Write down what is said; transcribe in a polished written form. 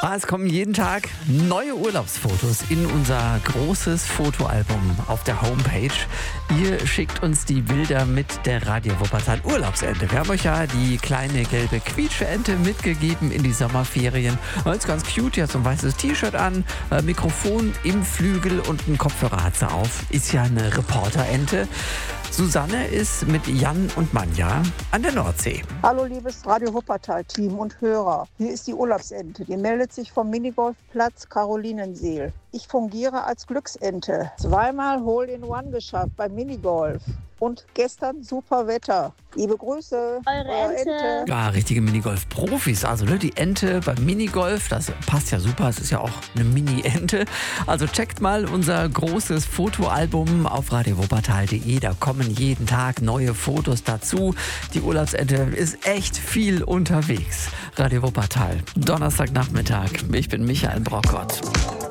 Es kommen jeden Tag neue Urlaubsfotos in unser großes Fotoalbum auf der Homepage. Ihr schickt uns die Bilder mit der Radio Wuppertal Urlaubsente. Wir haben euch ja die kleine gelbe Quietscheente mitgegeben in die Sommerferien. Ist ganz cute, die hat so ein weißes T-Shirt an, Mikrofon im Flügel und einen Kopfhörer hat sie auf. Ist ja eine Reporterente. Susanne ist mit Jan und Manja an der Nordsee. Hallo liebes Radio Wuppertal-Team und Hörer. Hier ist die Urlaubsente. Die meldet sich vom Minigolfplatz Carolinenseel. Ich fungiere als Glücksente. Zweimal Hole-in-One geschafft beim Minigolf. Und gestern super Wetter. Liebe Grüße, eure Ente. Ja, richtige Minigolf-Profis. Also die Ente beim Minigolf, das passt ja super. Es ist ja auch eine Mini-Ente. Also checkt mal unser großes Fotoalbum auf radiowuppertal.de. Da kommen jeden Tag neue Fotos dazu. Die Urlaubsente ist echt viel unterwegs. Radio Wuppertal, Donnerstagnachmittag. Ich bin Michael Brockott.